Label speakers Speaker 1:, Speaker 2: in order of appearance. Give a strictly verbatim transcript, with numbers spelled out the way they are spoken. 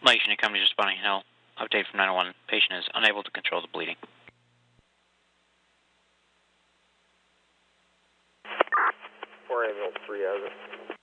Speaker 1: Mike, Unit Company responding. Hill. Update from nine one one. Patient is unable to control the bleeding.
Speaker 2: four ambulance three has it.